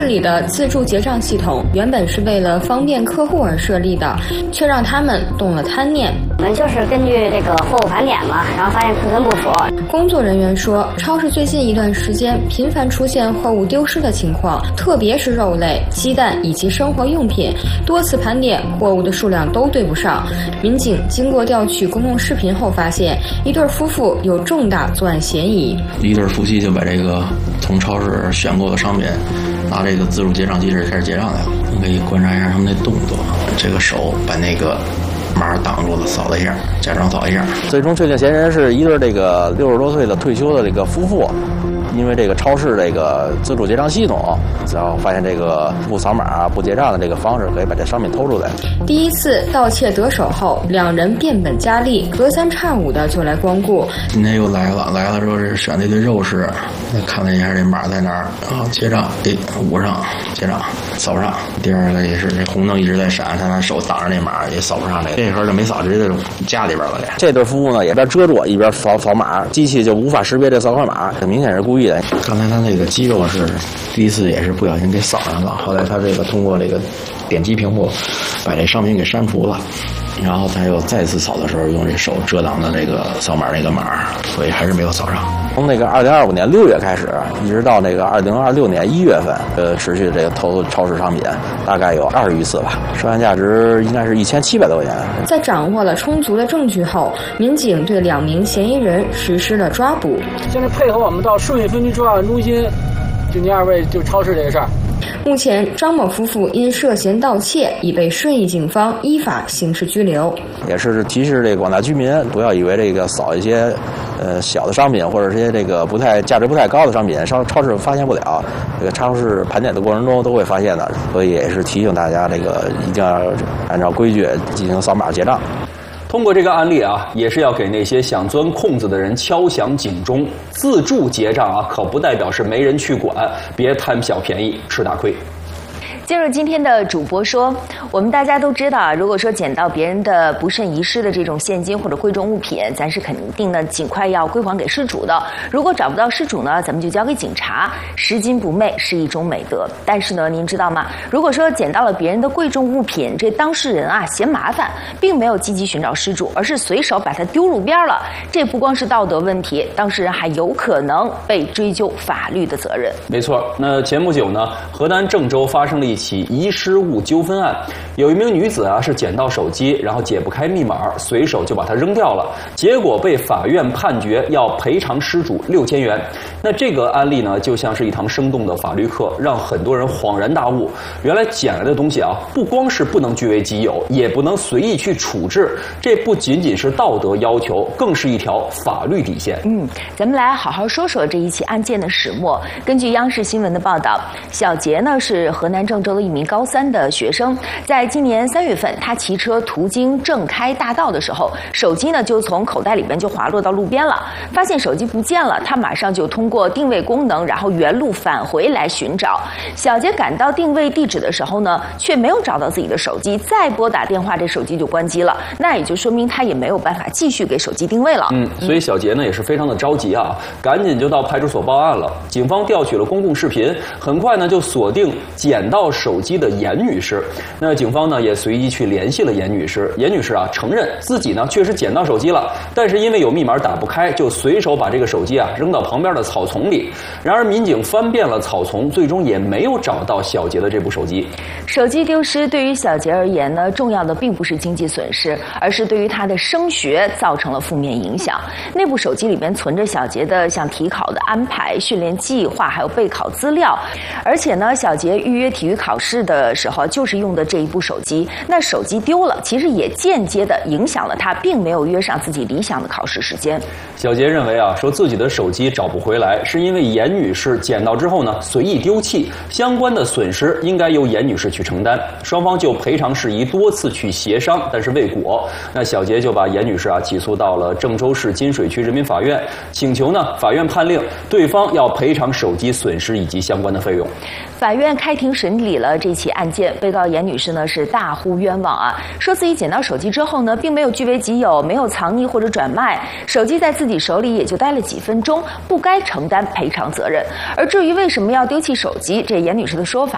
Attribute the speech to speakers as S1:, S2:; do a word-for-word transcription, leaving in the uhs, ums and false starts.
S1: 这里的自助结账系统原本是为了方便客户而设立的，却让他们动了贪念。
S2: 我们就是根据这个货物盘点嘛，然后发现库存不符。
S1: 工作人员说，超市最近一段时间频繁出现货物丢失的情况，特别是肉类、鸡蛋以及生活用品，多次盘点货物的数量都对不上。民警经过调取公共视频后发现，一对夫妇有重大作案嫌疑。
S3: 一对夫妻就把这个从超市选购的商品拿这个自助结账机制开始结账来了。你可以观察一下他们那动作，这个手把那个码挡住了，扫了一下，假装扫一下。
S4: 最终确定嫌疑人是一对这个六十多岁的退休的这个夫妇。因为这个超市这个自助结账系统，然后发现这个不扫码不结账的这个方式，可以把这商品偷出来。
S1: 第一次盗窃得手后，两人变本加厉，隔三差五的就来光顾。
S3: 今天又来了，来了之后是选了一堆肉食，看了一下这码在哪儿，然后结账，哎，捂上结账，扫不上。第二个也是这红灯一直在闪，他拿手挡着那码也扫不上，这这盒就没扫，直接就家里边了。
S4: 这对夫妇呢，一边遮住一边扫扫码，机器就无法识别这扫码码，这明显是故意。
S3: 刚才他那个肌肉是第一次也是不小心给扫上了，后来他这个通过这个点击屏幕把这商品给删除了，然后他又再次扫的时候用这手遮挡的这个扫码那个码，所以还是没有扫上。
S4: 从那个二零二五年六月开始，一直到那个二零二六年一月份，呃，持续这个偷超市商品大概有二十余次吧，涉案价值应该是一千七百多块钱。
S1: 在掌握了充足的证据后，民警对两名嫌疑人实施了抓捕。
S5: 现在配合我们到顺义分局专案中心，就您二位就超市这个事儿。
S1: 目前，张某夫妇因涉嫌盗窃已被顺义警方依法刑事拘留。
S4: 也是提示这个广大居民不要以为这个扫一些呃小的商品或者是些这个不太价值不太高的商品，超超市发现不了，这个超市盘点的过程中都会发现的，所以也是提醒大家这个一定要按照规矩进行扫码结账。
S6: 通过这个案例啊，也是要给那些想钻空子的人敲响警钟。自助结账啊，可不代表是没人去管，别贪小便宜吃大亏。
S7: 进入今天的主播说，我们大家都知道啊，如果说捡到别人的不慎遗失的这种现金或者贵重物品，咱是肯定呢尽快要归还给失主的。如果找不到失主呢，咱们就交给警察。拾金不昧是一种美德，但是呢，您知道吗？如果说捡到了别人的贵重物品，这当事人啊嫌麻烦，并没有积极寻找失主，而是随手把它丢路边了，这不光是道德问题，当事人还有可能被追究法律的责任。
S6: 没错，那前不久呢，河南郑州发生了一起遗失物纠纷案，有一名女子啊是捡到手机，然后解不开密码，随手就把它扔掉了，结果被法院判决要赔偿失主六千元。那这个案例呢，就像是一堂生动的法律课，让很多人恍然大悟，原来捡来的东西啊，不光是不能据为己有，也不能随意去处置，这不仅仅是道德要求，更是一条法律底线。
S7: 嗯，咱们来好好说说这一起案件的始末。根据央视新闻的报道，小杰呢是河南郑州的一名高三的学生，在今年三月份，他骑车途经正开大道的时候，手机呢就从口袋里边就滑落到路边了。发现手机不见了，他马上就通过定位功能，然后原路返回来寻找。小杰赶到定位地址的时候呢，却没有找到自己的手机，再拨打电话，这手机就关机了。那也就说明他也没有办法继续给手机定位了。
S6: 嗯，所以小杰呢也是非常的着急啊，赶紧就到派出所报案了。警方调取了公共视频，很快呢就锁定捡到手机的严女士。那警方呢也随即去联系了严女士。严女士啊承认自己呢确实捡到手机了，但是因为有密码打不开，就随手把这个手机啊扔到旁边的草丛里。然而民警翻遍了草丛，最终也没有找到小杰的这部手机。
S7: 手机丢失对于小杰而言呢，重要的并不是经济损失，而是对于他的升学造成了负面影响。那部手机里面存着小杰的像体考的安排、训练计划，还有备考资料。而且呢，小杰预约体育考试的时候就是用的这一部手机。那手机丢了，其实也间接的影响了他，并没有约上自己理想的考试时间。
S6: 小杰认为啊，说自己的手机找不回来，是因为严女士捡到之后呢随意丢弃，相关的损失应该由严女士去承担。双方就赔偿事宜多次去协商，但是未果。那小杰就把严女士啊起诉到了郑州市金水区人民法院，请求呢法院判令对方要赔偿手机损失以及相关的费用。
S7: 法院开庭审理了这起案件，被告严女士呢是大呼冤枉啊，说自己捡到手机之后呢，并没有据为己有，没有藏匿或者转卖，手机在自己手里也就待了几分钟，不该承担赔偿责任。而至于为什么要丢弃手机，这严女士的说法